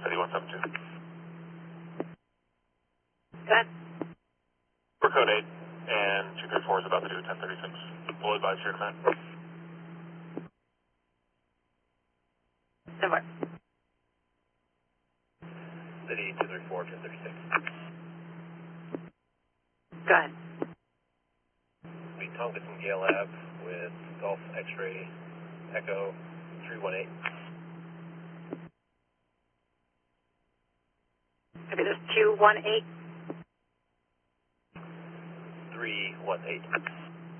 3172. Go ahead. For code 8 and 234 is about to do 1036. We'll advise here in a minute. So far. City 234, 1036. Go ahead. We Tongass and Gale Ave with Golf X-Ray Echo 318. Okay, this 218. 318.